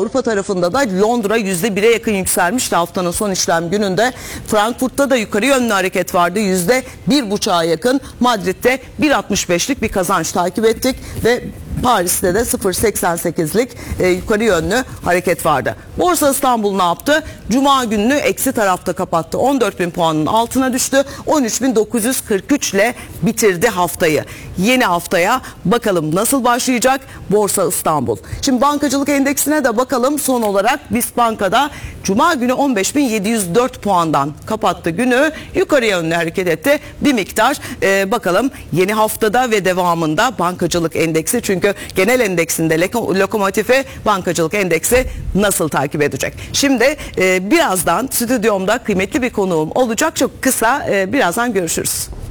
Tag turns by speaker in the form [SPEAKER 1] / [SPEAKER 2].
[SPEAKER 1] Avrupa tarafında da Londra %1'e yakın yükselmişti haftanın son işlem gününde. Frankfurt'ta da yukarı yönlü hareket vardı. %1,5'a yakın. Madrid'de 1,65'lik bir kazanç takip ettik ve Paris'te de 0,88'lik yukarı yönlü hareket vardı. Borsa İstanbul ne yaptı? Cuma gününü eksi tarafta kapattı. 14.000 puanın altına düştü. 13.943 ile bitirdi haftayı. Yeni haftaya bakalım nasıl başlayacak Borsa İstanbul. Şimdi bankacılık endeksine de bakalım. Son olarak BIST Banka'da Cuma günü 15.704 puandan kapattı günü. Yukarı yönlü hareket etti. Bir miktar bakalım yeni haftada ve devamında bankacılık endeksi, çünkü genel endeksinde lokomotifi bankacılık endeksi nasıl takip edecek? Şimdi birazdan stüdyomda kıymetli bir konuğum olacak. Çok kısa birazdan görüşürüz.